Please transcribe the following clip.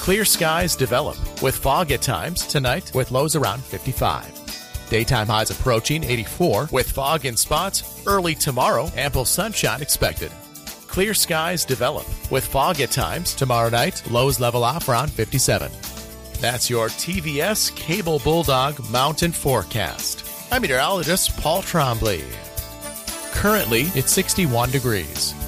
Clear skies develop with fog at times tonight with lows around 55. Daytime highs approaching 84 with fog in spots early tomorrow. Ample sunshine expected. Clear skies develop with fog at times tomorrow night. Lows level off around 57. That's your TVS Cable Bulldog Mountain Forecast. I'm meteorologist Paul Trombley. Currently, it's 61 degrees.